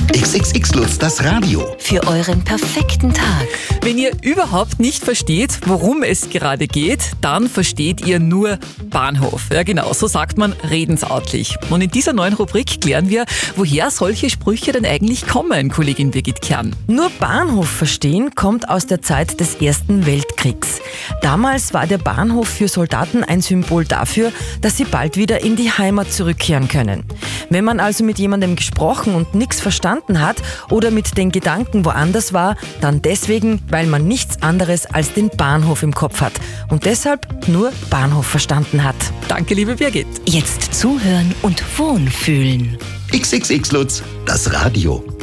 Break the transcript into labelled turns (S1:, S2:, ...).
S1: XXX Lutz, das Radio.
S2: Für euren perfekten Tag.
S3: Wenn ihr überhaupt nicht versteht, worum es gerade geht, dann versteht ihr nur Bahnhof. Ja genau, so sagt man redensartlich. Und in dieser neuen Rubrik klären wir, woher solche Sprüche denn eigentlich kommen, Kollegin Birgit Kern.
S4: Nur Bahnhof verstehen kommt aus der Zeit des Ersten Weltkriegs. Damals war der Bahnhof für Soldaten ein Symbol dafür, dass sie bald wieder in die Heimat zurückkehren können. Wenn man also mit jemandem gesprochen und nichts verstanden hat oder mit den Gedanken woanders war, dann deswegen, weil man nichts anderes als den Bahnhof im Kopf hat und deshalb nur Bahnhof verstanden hat.
S3: Danke, liebe Birgit.
S2: Jetzt zuhören und wohlfühlen.
S1: XXX Lutz, das Radio.